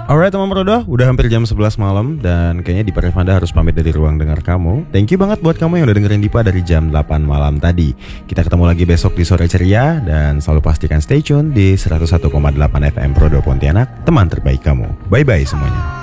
Alright teman Prodo, udah hampir jam 11 malam dan kayaknya Dipa Revanda harus pamit dari ruang dengar kamu. Thank you banget buat kamu yang udah dengerin Dipa dari jam 8 malam tadi. Kita ketemu lagi besok di sore ceria dan selalu pastikan stay tune di 101,8 FM Prodo Pontianak, teman terbaik kamu. Bye bye semuanya.